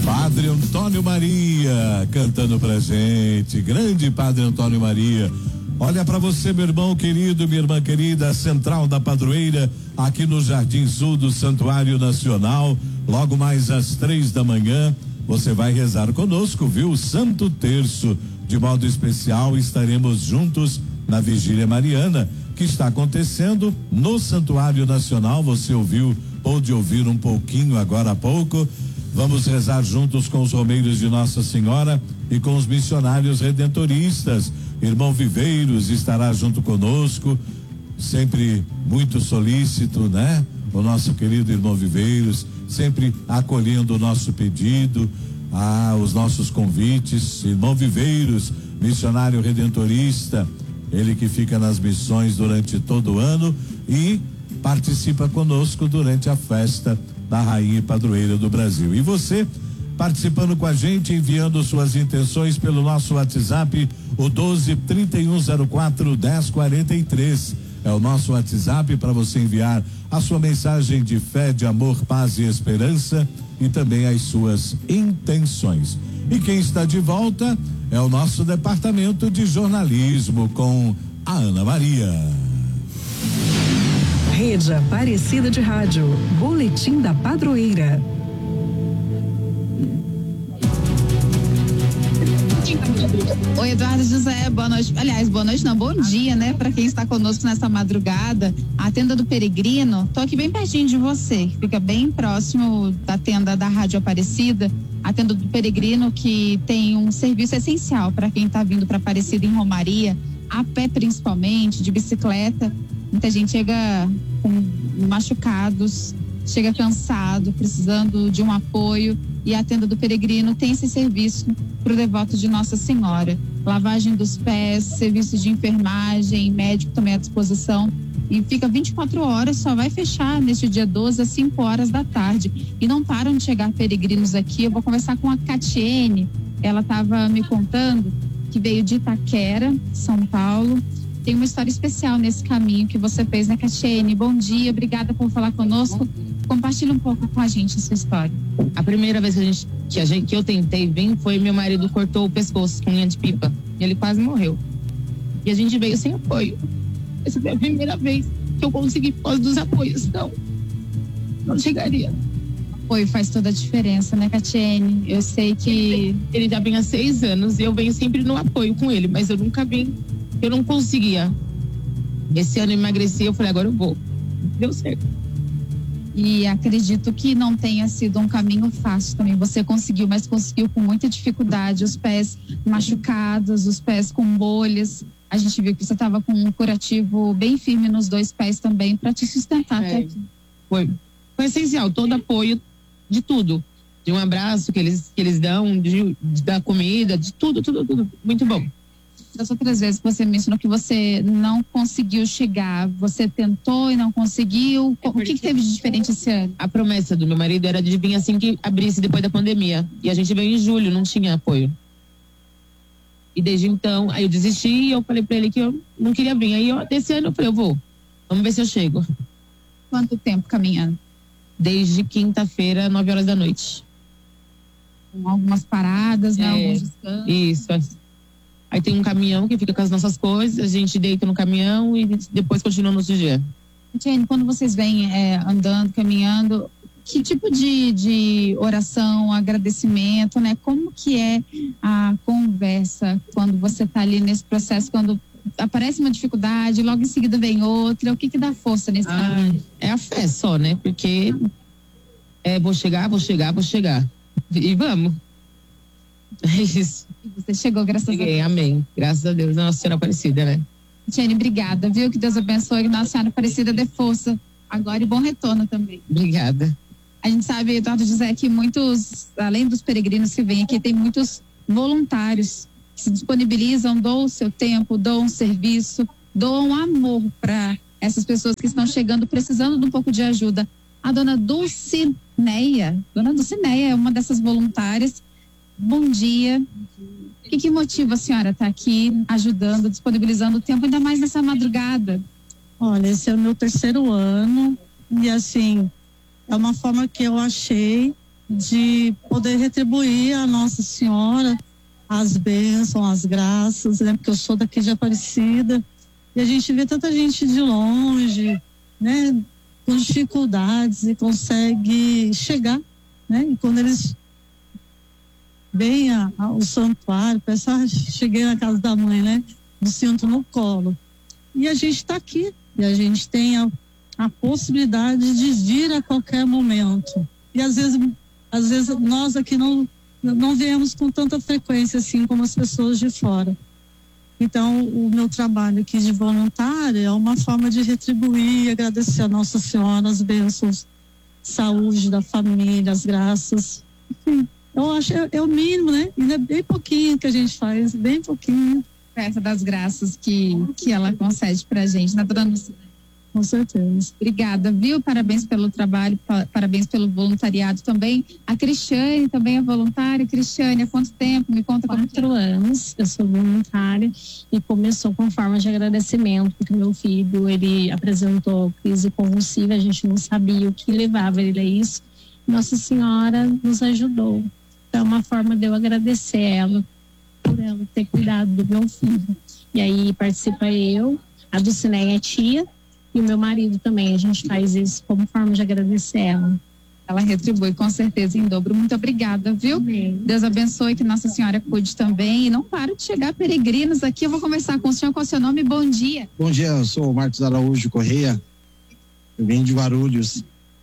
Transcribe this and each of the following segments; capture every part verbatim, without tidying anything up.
Padre Antônio Maria cantando pra gente, grande Padre Antônio Maria. Olha pra você, meu irmão querido, minha irmã querida, Central da Padroeira, aqui no Jardim Sul do Santuário Nacional, logo mais às três da manhã, você vai rezar conosco, viu? O Santo Terço, de modo especial, estaremos juntos na Vigília Mariana, que está acontecendo no Santuário Nacional. Você ouviu, pôde ouvir um pouquinho agora há pouco. Vamos rezar juntos com os romeiros de Nossa Senhora e com os missionários redentoristas. Irmão Viveiros estará junto conosco, sempre muito solícito, né? O nosso querido irmão Viveiros, sempre acolhendo o nosso pedido, ah, os nossos convites. Irmão Viveiros, missionário redentorista, ele que fica nas missões durante todo o ano e participa conosco durante a festa da Rainha e Padroeira do Brasil. E você, participando com a gente, enviando suas intenções pelo nosso WhatsApp, o doze, trinta e um zero quatro, dez quarenta e três. É o nosso WhatsApp para você enviar a sua mensagem de fé, de amor, paz e esperança e também as suas intenções. E quem está de volta é o nosso departamento de jornalismo com a Ana Maria. Rede Aparecida de Rádio, Boletim da Padroeira. Oi, Eduardo José, boa noite. Aliás, boa noite não, bom dia, né? Para quem está conosco nessa madrugada. A tenda do Peregrino, tô aqui bem pertinho de você, que fica bem próximo da tenda da Rádio Aparecida. A tenda do Peregrino, que tem um serviço essencial para quem está vindo para Aparecida em Romaria, a pé principalmente, de bicicleta. Muita gente chega com machucados, chega cansado, precisando de um apoio, e a tenda do Peregrino tem esse serviço para o devoto de Nossa Senhora. Lavagem dos pés, serviço de enfermagem, médico também à disposição, e fica vinte e quatro horas, só vai fechar neste dia doze às cinco horas da tarde. E não param de chegar peregrinos aqui. Eu vou conversar com a Catiene, ela estava me contando que veio de Itaquera, São Paulo. Tem uma história especial nesse caminho que você fez, né, Catiene? Bom dia, obrigada por falar conosco. Compartilha um pouco com a gente a sua história. A primeira vez que, a gente, que, a gente, que eu tentei vir foi meu marido cortou o pescoço com linha de pipa. E ele quase morreu. E a gente veio sem apoio. Essa foi a primeira vez que eu consegui por causa dos apoios. Não, não chegaria. Apoio faz toda a diferença, né, Catiene? Eu sei que... Ele, ele já vem há seis anos e eu venho sempre no apoio com ele, mas eu nunca vim, eu não conseguia. Esse ano eu emagreci, eu falei, agora eu vou. Deu certo. E acredito que não tenha sido um caminho fácil também. Você conseguiu, mas conseguiu com muita dificuldade. Os pés machucados, os pés com bolhas. A gente viu que você estava com um curativo bem firme nos dois pés também para te sustentar é, até aqui. Foi, foi essencial, todo apoio de tudo. De um abraço que eles, que eles dão, de, de da comida, de tudo, tudo, tudo. Muito bom. Das outras vezes que você mencionou que você não conseguiu chegar, você tentou e não conseguiu. É o que, que teve de diferente esse ano? A promessa do meu marido era de vir assim que abrisse depois da pandemia. E a gente veio em julho, não tinha apoio. E desde então, aí eu desisti e eu falei pra ele que eu não queria vir. Aí eu, desse ano eu falei, eu vou. Vamos ver se eu chego. Quanto tempo caminhando? Desde quinta-feira, nove horas da noite. Com algumas paradas, né? É, alguns descansos. Isso. Aí tem um caminhão que fica com as nossas coisas, a gente deita no caminhão e depois continua no nosso dia. Jane, quando vocês vêm é, andando, caminhando, que tipo de, de oração, agradecimento, né? Como que é a conversa quando você está ali nesse processo, quando aparece uma dificuldade, logo em seguida vem outra, o que que dá força nesse ah, caminho? É a fé só, né? Porque é, vou chegar, vou chegar, vou chegar. E vamos. É isso. Você chegou, graças Cheguei, a Deus. Amém. Graças a Deus, Nossa Senhora Aparecida, né? Jane, obrigada, viu? Que Deus abençoe, que Nossa Senhora Aparecida dê força agora e bom retorno também. Obrigada. A gente sabe, Eduardo José, que muitos, além dos peregrinos que vêm aqui, tem muitos voluntários que se disponibilizam, doam o seu tempo, doam um serviço, doam amor para essas pessoas que estão chegando, precisando de um pouco de ajuda. A dona Dulcineia, dona Dulcineia é uma dessas voluntárias. Bom dia. O que, que motiva a senhora estar aqui ajudando, disponibilizando o tempo, ainda mais nessa madrugada? Olha, esse é o meu terceiro ano e assim, é uma forma que eu achei de poder retribuir a Nossa Senhora as bênçãos, as graças, né? Porque eu sou daqui de Aparecida e a gente vê tanta gente de longe, né? Com dificuldades e consegue chegar, né? E quando eles vêm ao santuário, pensa, cheguei na casa da mãe, né? Me sinto no colo. E a gente está aqui e a gente tem a, a possibilidade de vir a qualquer momento. E às vezes, às vezes nós aqui não não viemos com tanta frequência assim como as pessoas de fora. Então, o meu trabalho aqui de voluntária é uma forma de retribuir e agradecer a Nossa Senhora as bênçãos, saúde da família, as graças. Enfim, eu acho que é, é o mínimo, né? E é bem pouquinho que a gente faz, bem pouquinho. Essa das graças que, que ela concede pra gente, né, dona Lucina? Com certeza. Obrigada, viu? Parabéns pelo trabalho, pa- parabéns pelo voluntariado também. A Cristiane também é voluntária. Cristiane, há quanto tempo? Me conta como que é. Quatro anos, eu sou voluntária e começou com forma de agradecimento, porque meu filho, ele apresentou crise convulsiva, a gente não sabia o que levava ele a isso. Nossa Senhora nos ajudou. Então, é uma forma de eu agradecer ela por ela ter cuidado do meu filho. E aí participa eu, a Dulcineia é tia, e o meu marido também. A gente faz isso como forma de agradecer ela. Ela retribui com certeza em dobro. Muito obrigada, viu? Amém. Deus abençoe, que Nossa Senhora cuide também. E não para de chegar peregrinos aqui. Eu vou conversar com o senhor. Qual é o seu nome? Bom dia. Bom dia, eu sou o Marcos Araújo Correia. Eu vim de Guarulhos.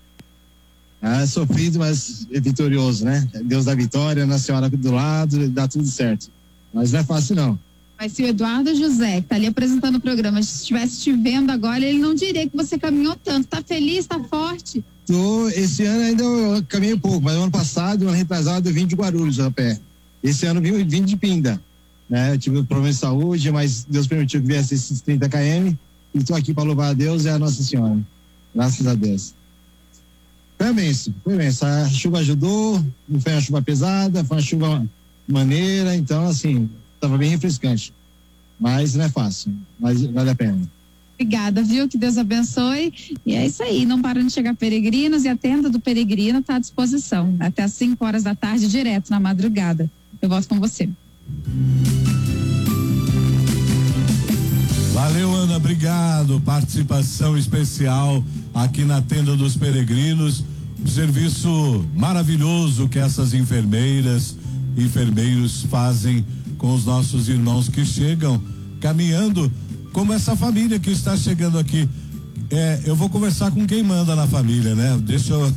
É sofrido, mas é vitorioso, né? Deus da vitória, Nossa Senhora do lado, dá tudo certo. Mas não é fácil, não. Mas se o Eduardo José, que está ali apresentando o programa, se estivesse te vendo agora, ele não diria que você caminhou tanto. Tá feliz, tá forte? Tô, esse ano ainda eu caminhei pouco, mas no ano passado, no ano retrasado, eu vim de Guarulhos a pé. Esse ano eu vim, vim de Pinda, né? Eu tive um problema de saúde, mas Deus permitiu que viesse esses trinta quilômetros e estou aqui para louvar a Deus e a Nossa Senhora. Graças a Deus. Foi bem isso, foi bem isso. A chuva ajudou, não foi uma chuva pesada, foi uma chuva maneira, então assim, estava bem refrescante. Mas não é fácil, mas vale a pena. Obrigada, viu? Que Deus abençoe. E é isso aí, não param de chegar peregrinos e a tenda do peregrino está à disposição. Até às cinco horas da tarde, direto na madrugada. Eu volto com você. Valeu, Ana, obrigado. Participação especial aqui na tenda dos peregrinos. Um serviço maravilhoso que essas enfermeiras, enfermeiros fazem com os nossos irmãos que chegam caminhando, como essa família que está chegando aqui. É, eu vou conversar com quem manda na família, né? Deixa eu.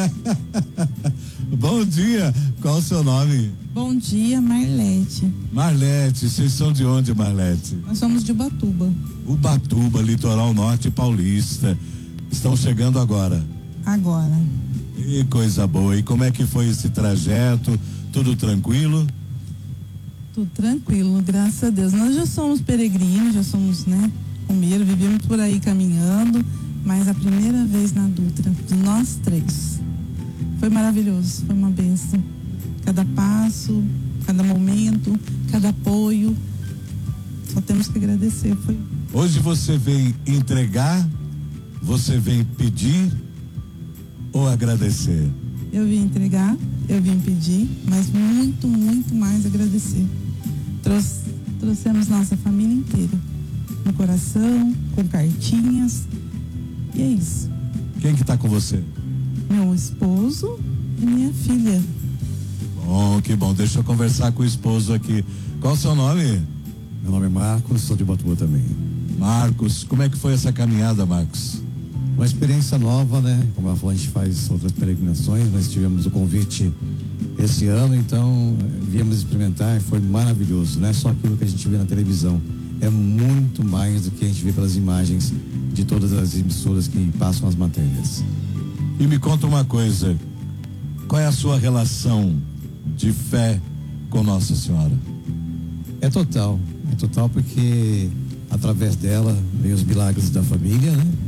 Bom dia, qual o seu nome? Bom dia, Marlete. Marlete, vocês são de onde, Marlete? Nós somos de Ubatuba. Ubatuba, litoral norte paulista. Estão chegando agora. Agora. E coisa boa. E como é que foi esse trajeto? Tudo tranquilo? Tudo tranquilo, graças a Deus. Nós já somos peregrinos, já somos, né, romeiros, vivemos por aí caminhando, mas a primeira vez na Dutra, de nós três. Foi maravilhoso, foi uma bênção. Cada passo, cada momento, cada apoio. Só temos que agradecer. Foi... Hoje você vem entregar, você vem pedir ou agradecer? Eu vim entregar, eu vim pedir, mas muito, muito mais agradecer. Trouxe, trouxemos nossa família inteira no coração, com cartinhas, e é isso. Quem que tá com você? Meu esposo e minha filha. Bom, que bom. Deixa eu conversar com o esposo aqui. Qual o seu nome? Meu nome é Marcos, sou de Ubatuba também. Marcos, como é que foi essa caminhada, Marcos? Uma experiência nova, né? Como ela falou, a gente faz outras peregrinações, nós tivemos o convite esse ano, então viemos experimentar e foi maravilhoso, não é só aquilo que a gente vê na televisão, é muito mais do que a gente vê pelas imagens de todas as emissoras que passam as matérias. E me conta uma coisa, qual é a sua relação de fé com Nossa Senhora? É total, é total porque através dela vem os milagres da família, né?